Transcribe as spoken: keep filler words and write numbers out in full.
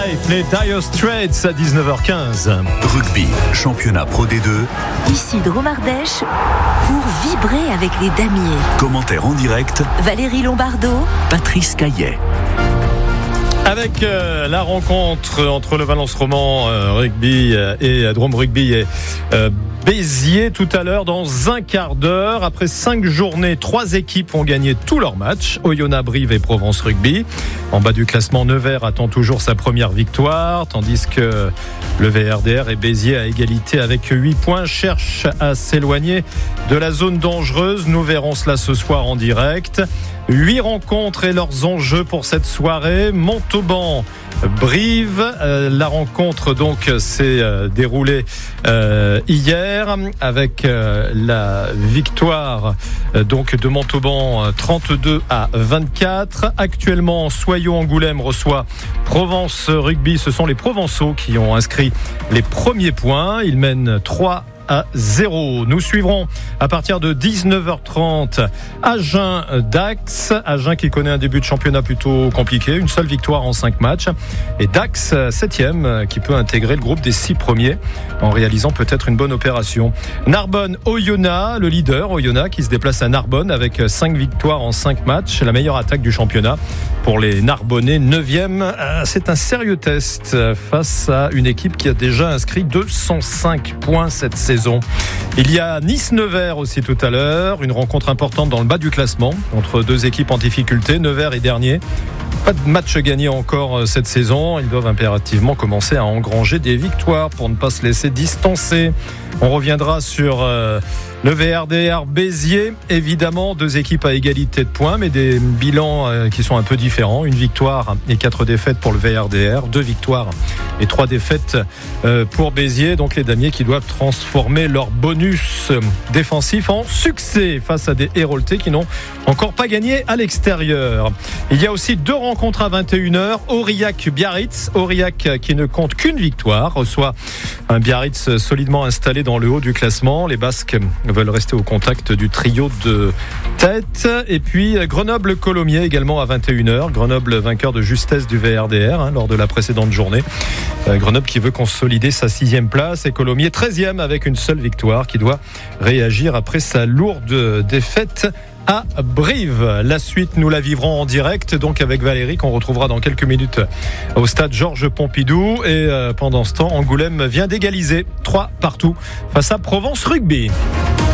Life, les Dire Straits à dix-neuf heures quinze. Rugby, championnat Pro D deux. Ici Dromardèche pour vibrer avec les damiers. Commentaire en direct, Valérie Lombardo, Patrice Caillet. Avec euh, la rencontre entre le Valence Roman euh, Rugby euh, et euh, Drôme Rugby et euh, Béziers tout à l'heure dans un quart d'heure. Après cinq journées, trois équipes ont gagné tous leurs matchs. Oyonnax, Brive et Provence Rugby. En bas du classement, Nevers attend toujours sa première victoire, tandis que le V R D R et Béziers à égalité avec huit points cherchent à s'éloigner de la zone dangereuse. Nous verrons cela ce soir en direct. Huit rencontres et leurs enjeux pour cette soirée. Montauban, Brive. Euh, la rencontre donc s'est euh, déroulée euh, hier avec euh, la victoire euh, donc de Montauban euh, trente-deux à vingt-quatre. Actuellement, Soyaux-Angoulême reçoit Provence Rugby. Ce sont les Provençaux qui ont inscrit les premiers points. Ils mènent trois à zéro. Nous suivrons à partir de dix-neuf heures trente Agen-Dax. Agen qui connaît un début de championnat plutôt compliqué, une seule victoire en cinq matchs. Et Dax, septième, qui peut intégrer le groupe des six premiers en réalisant peut-être une bonne opération. Narbonne-Oyonnax, le leader Oyonnax qui se déplace à Narbonne avec cinq victoires en cinq matchs, la meilleure attaque du championnat. Pour les Narbonnais, neuvième, c'est un sérieux test face à une équipe qui a déjà inscrit deux cent cinq points cette saison. Il y a Nice-Nevers aussi tout à l'heure, une rencontre importante dans le bas du classement entre deux équipes en difficulté. Nevers est dernier. Pas de match gagné encore cette saison. Ils doivent impérativement commencer à engranger des victoires pour ne pas se laisser distancer. On reviendra sur euh, le V R D R Béziers. Évidemment, deux équipes à égalité de points, mais des bilans euh, qui sont un peu différents. Une victoire et quatre défaites pour le V R D R. Deux victoires et trois défaites euh, pour Béziers. Donc les damiers qui doivent transformer leur bonus défensif en succès face à des Héroltais qui n'ont encore pas gagné à l'extérieur. Il y a aussi deux rencontres à vingt et une heures. Aurillac-Biarritz. Aurillac qui ne compte qu'une victoire reçoit un Biarritz solidement installé dans le haut du classement. Les Basques veulent rester au contact du trio de tête. Et puis Grenoble-Colomiers également à vingt et une heures. Grenoble vainqueur de justesse du V R D R hein, lors de la précédente journée. Euh, Grenoble qui veut consolider sa sixième place et Colomiers treizième avec une seule victoire qui doit réagir après sa lourde défaite à Brive. La suite, nous la vivrons en direct, donc avec Valérie, qu'on retrouvera dans quelques minutes au stade Georges Pompidou. Et euh, pendant ce temps, Angoulême vient d'égaliser trois partout face à Provence Rugby.